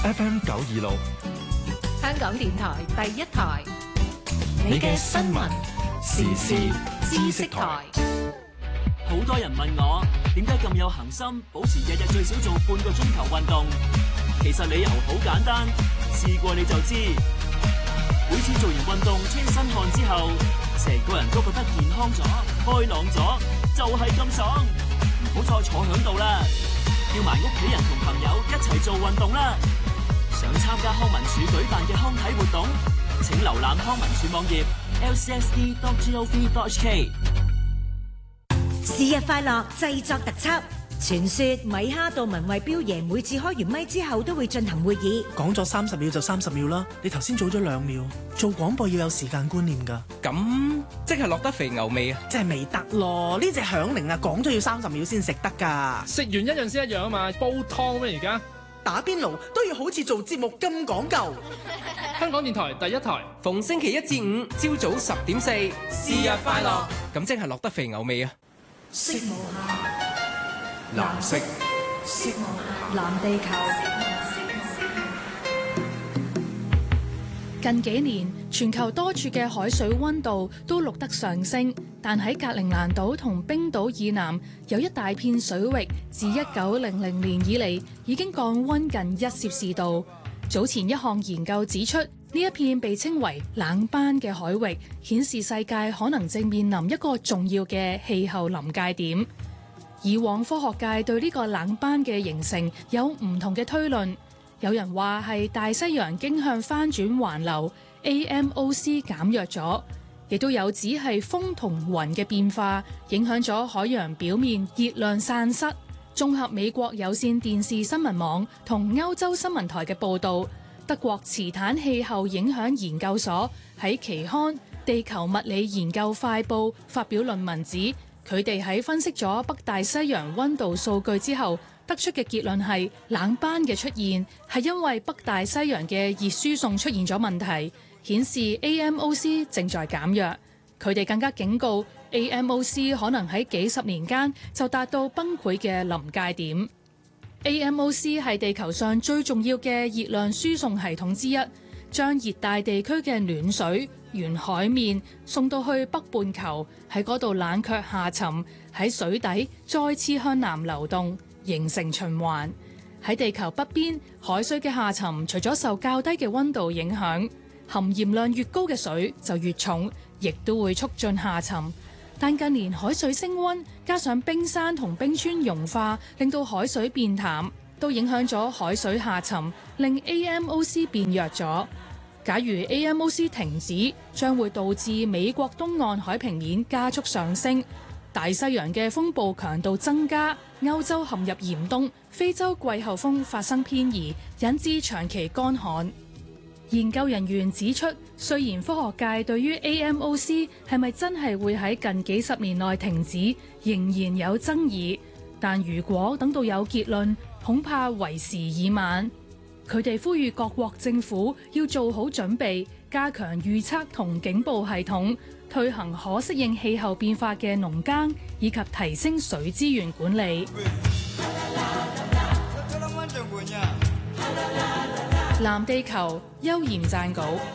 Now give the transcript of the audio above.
FM 926， 香港電台第一台， 你嘅新聞時事知識台。 好多人問我點解咁有恒心，保持日日最少做半個鐘頭運動。其實理由好簡單，試過你就知。每次做完運動出身汗之後，成個人都覺得健康咗、開朗咗，就係咁爽。唔好再坐響度啦，叫埋屋企人同朋友一齊做運動啦。想參加康文署舉辦嘅康體活動，請瀏覽康文署網頁 lcsd.gov.hk。 是日快樂製作特輯。傳說米哈杜文慧彪爺每次開完咪之後都會進行會議， 講咗30秒就30秒啦。你頭先早咗2秒，做廣播要有時間觀念㗎。 咁即係落得肥牛味啊？ 即係未得咯，呢隻響鈴啊，講咗要30秒先食得㗎。 食完一樣先一樣啊嘛，煲湯咩而家？ 打邊爐都要好似做節目咁講究。 香港電台第一台， 逢星期1至5朝早10點4，是日快樂。咁即係落得肥牛味啊？ 色無限， 藍色， 色無限，藍地球。 近幾年，全球多處嘅海水溫度都錄得上升，但喺格陵蘭島同冰島以南，有一大片水域自1900年以嚟已經降溫近1攝氏度。早前一項研究指出，呢一片被稱為冷斑嘅海域，顯示世界可能正面臨一個重要嘅氣候臨界點。以往科學界對呢個冷斑嘅形成有唔同嘅推論，有人話係大西洋經向翻轉環流 AMOC 減弱咗，亦都有指係風同雲嘅變化影響咗海洋表面熱量散失。綜合美國有線電視新聞網同歐洲新聞台嘅報導，德國茨坦氣候影響研究所喺期刊《地球物理研究快報》發表論文指，佢哋喺分析咗北大西洋溫度數據之後，得出嘅結論係冷斑嘅出現係因為北大西洋嘅熱輸送出現咗問題，顯示 AMOC 正在減弱。佢哋更加警告 AMOC 可能喺幾十年間就達到崩潰嘅臨界點。AMOC 係地球上最重要嘅熱量輸送系統之一，將熱帶地區嘅暖水沿海面送到去北半球，喺嗰度冷卻下沉，喺水底再次向南流動，形成循環。喺地球北邊，海水嘅下沉除咗受較低嘅溫度影響，含鹽量越高嘅水就越重，亦都會促進下沉。但近年海水升溫，加上冰山同冰川融化，令到海水變淡，都影響咗海水下沉，令 AMOC 變弱咗。假如 AMOC 停止，將會導致美國東岸海平面加速上升，大西洋嘅風暴強度增加，歐洲陷入嚴冬，非洲季候風發生偏移，引致長期乾旱。研究人員指出，雖然科學界對於 AMOC 係咪真係會喺近幾十年內停止，仍然有爭議，但如果等到有結論，恐怕為時已晚。佢哋呼籲各國政府要做好準備，加強預測同警報系統，推行可適應氣候變化嘅農耕，以及提升水資源管理。藍地球，邱焱撰稿。